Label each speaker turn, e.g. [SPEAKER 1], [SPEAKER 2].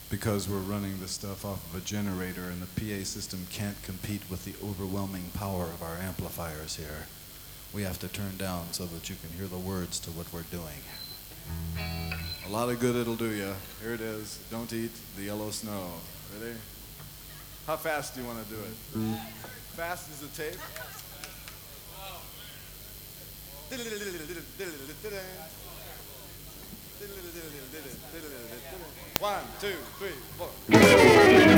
[SPEAKER 1] because we're running this stuff off of a generator and the PA system can't compete with the overwhelming power of our amplifiers here. We have to turn down so that you can hear the words to what we're doing. A lot of good it'll do you. Here it is. Don't eat the yellow snow. Ready? How fast do you want to do it? Fast as the tape? One, two, three, four.